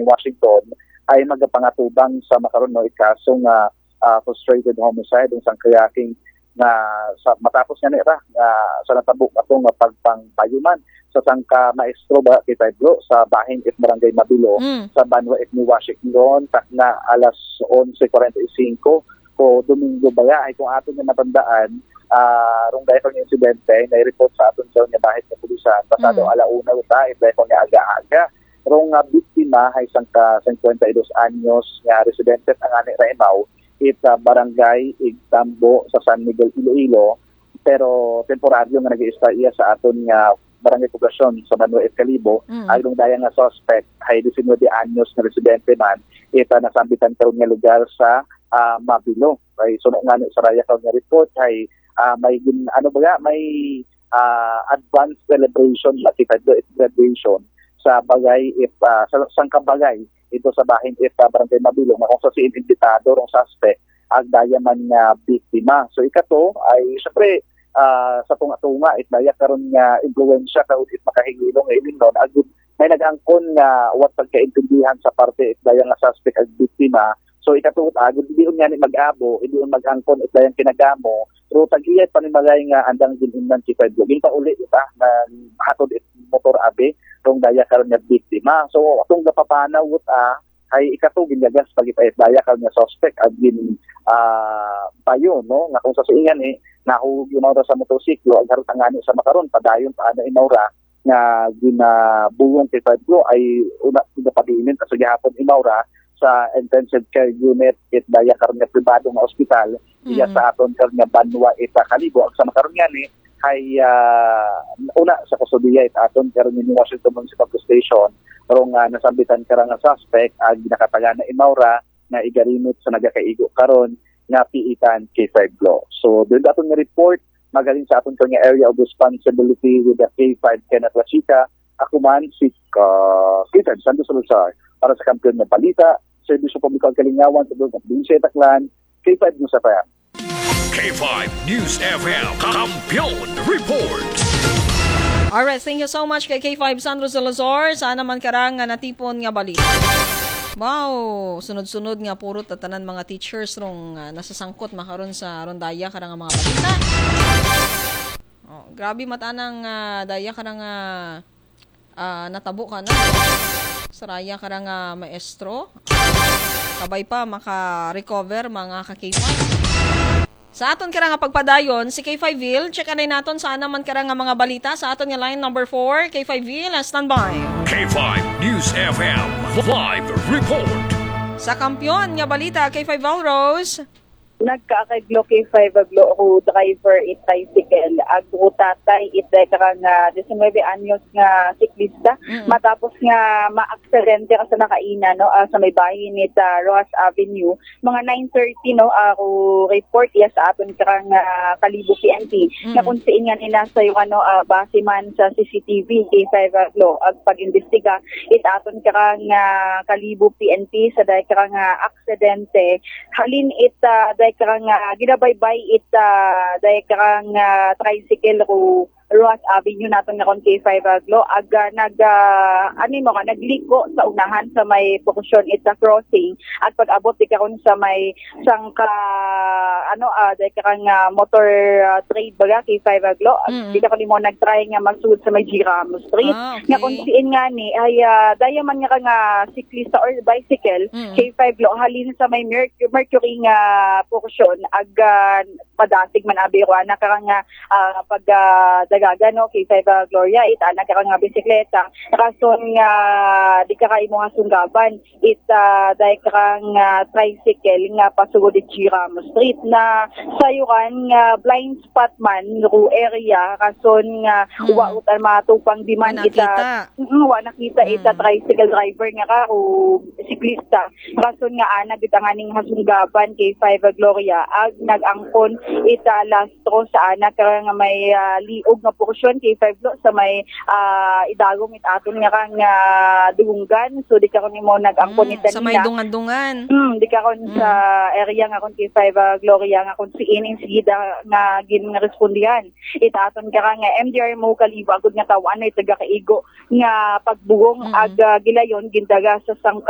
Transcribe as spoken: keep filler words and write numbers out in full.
ni Washington ay magapangatubang sa makaroon no ikaso nga uh, frustrated homicide ug sang kayaking na sa matapos nga nira uh, sa natabok ato nga pagpangpayuman sa sangka maestro ba kay Pedro sa bahin it barangay Mabilo mm. sa Banwa it ni Washington tak na alas onse kuwarenta y singko ko Domingo baya ay kung aton nga natandaan uh, rong dahil ng insidente na i-report sa aton sa nga bahit ng pulisan pasado mm. alauna uta it dahil nga aga-aga rong uh, biktima ay sangka fifty-two anyos nga residente ang ani Raimaw ita barangay Igtambo sa San Miguel, Iloilo, pero temporaryo nga nag-i-stay sa aton nga barangay poblasyon sa Banwa et Calibo, mm. ay nung daya nga suspect ay nineteen anyos na residente man, ita nasambitan karon nga lugar sa uh, Mabilo. Ay suno nga sa raya karon nga report ay uh, may ano ba may uh, advanced celebration at graduation sa bagay if uh, sa sangkabagay ito sa bahin it uh, barangay Mabilo na kung sa si imbitado rong suspect ag daya man nga biktima. So ikato ay syempre uh, sa tunga-tunga it daya karon nga impluwensya karon it makahingilong ilin non ag may nag-angkon nga wat pagkaintindihan sa parte it daya nga suspect ag biktima. So ikato ag di un nga ni mag-abo, hindi un mag-angkon it daya kinagamo pero tagiyat panimagay nga andang giningan si Pedro. Gin pa uli ita na hatod it motor abe rong daya karon nga biktima. So atong gapapanaw ah ay ikato ginyagas pagipait daya karon nga suspect at gin uh, payo no nga kung sa suingan eh nahug inaura sa motorsiklo ag harot angani sa makaron padayon pa ana inaura nga ginabuyong kay Pedro ay una pagpadiinin sa gihapon inaura sa intensive care unit it daya karon nga pribado nga ospital mm-hmm. iya sa aton karon nga Banwa ita Calibo ag sa makaron nga ni ay uh, una sa kusudiya it aton karon ni Washington Municipal Station rong uh, nasambitan karang nga suspect ag nakataga na inaura na igarimot sa nagakaigo karon nga piitan kay Pedro. So doon aton nga report magaling sa aton nga area of responsibility with the K five Kenneth Lachita ako man si uh, Peter Santos Salazar para sa kampiyon ng balita Serbisyo Publiko Kalingawan sa Dugong Binsay Taclan K five News F M. K five News F M Kampiyon Report. Alright, thank you so much kay K five Sandro Salazar. Sana man karang nga natipon nga balita. Wow, sunod-sunod nga puro tatanan mga teachers rong uh, nasasangkot makaron sa rondaya karang mga balita. Oh, grabe matanang uh, daya karang uh, uh, natabo ka na. Saraya karang uh, maestro. Kabay pa maka-recover mga ka-K five. Sa aton kara nga pagpadayon, si K five Ville, check anay naton sa naman kara nga mga balita sa aton nga line number four, K five Ville, stand by. K five News F M, live report. Sa kampiyon nga balita, K five Valrose. Nagkakaglo K five aglo ako driver it tricycle ag tatay it karang uh, nineteen anyos nga siklista mm-hmm. matapos nga maaksidente ka sa nakaina no uh, sa may bahin ni uh, Ross Avenue mga nine thirty no ako report iya sa aton karang uh, Calibo P N P mm-hmm. na kung siin nga nila sa yung ano uh, base man sa C C T V K five aglo ag pag-imbestiga it aton karang uh, Calibo P N P sa dahil karang uh, aksidente halin it uh, karang uh, ginabaybay it uh, dahil karang uh, tricycle ko Ross Avenue naton nga kon K five aglo aga nag uh, ano mo ka nagliko sa unahan sa may portion it sa crossing at pag-abot di karon sa may sangka ano uh, dahil karang uh, motor uh, trade baga K five aglo mm-hmm. di ka mo nagtry nga magsud sa may G Ramos Street ah, okay. nga kon siin nga ni ay uh, daya man nga nga siklista or bicycle mm-hmm. K five aglo halin sa may mercury, mercury nga portion aga padasig man abi ko ana karang uh, pag uh, dagaga no K five uh, Gloria it ana karang nga bisikleta kason nga di ka kay mo nga sunggaban it uh, dahil karang uh, tricycle nga pasugod di G Ramos Street na sayuran nga blind spot man ru area kason nga hmm. wa utan matupang di man ita mm, wa nakita hmm. ita tricycle driver nga ka o siklista kason nga ana gid ang aning hasunggaban K five uh, Gloria ag nag-angkon ita lastro sa ana karang nga may uh, liog nga porsyon K five lo sa may uh, idagom it aton nga kang uh, dunggan so di karon nimo nag-angkon mm, ita sa may dungan-dungan mm, di karon mm. sa area nga kon K five uh, Gloria nga kon si ining sigida nga gin nga respondihan ita aton ka nga M D R mo Calibo agud nga tawan ay taga kaigo nga pagbugong mm. ag uh, gilayon gindaga sa sangka